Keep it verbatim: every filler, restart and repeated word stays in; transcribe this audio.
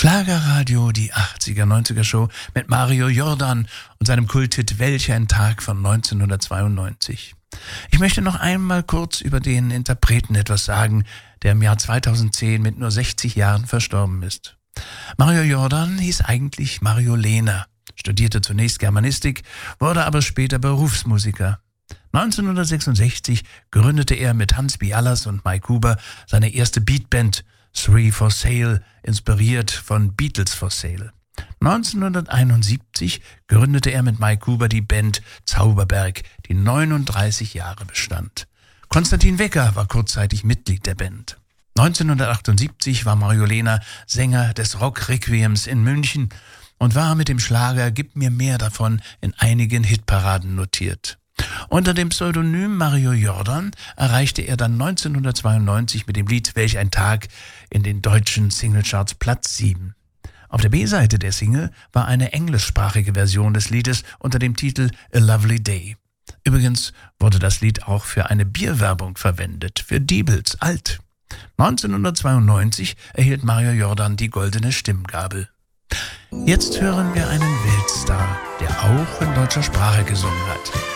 Schlagerradio, die achtziger, neunziger Show mit Mario Jordan und seinem Kulthit Welch ein Tag von neunzehnhundertzweiundneunzig. Ich möchte noch einmal kurz über den Interpreten etwas sagen, der im Jahr zweitausendzehn mit nur sechzig Jahren verstorben ist. Mario Jordan hieß eigentlich Mario Lehner, studierte zunächst Germanistik, wurde aber später Berufsmusiker. neunzehnhundertsechsundsechzig gründete er mit Hans Bialas und Mike Huber seine erste Beatband Three for Sale, inspiriert von Beatles for Sale. neunzehnhunderteinundsiebzig gründete er mit Mike Huber die Band Zauberberg, die neununddreißig Jahre bestand. Konstantin Wecker war kurzzeitig Mitglied der Band. neunzehnhundertachtundsiebzig war Mario Lehner Sänger des Rock-Requiems in München und war mit dem Schlager Gib mir mehr davon in einigen Hitparaden notiert. Unter dem Pseudonym Mario Jordan erreichte er dann neunzehnhundertzweiundneunzig mit dem Lied Welch ein Tag in den deutschen Singlecharts Platz sieben. Auf der B-Seite der Single war eine englischsprachige Version des Liedes unter dem Titel A Lovely Day. Übrigens wurde das Lied auch für eine Bierwerbung verwendet, für Diebels Alt. neunzehnhundertzweiundneunzig erhielt Mario Jordan die Goldene Stimmgabel. Jetzt hören wir einen Weltstar, der auch in deutscher Sprache gesungen hat.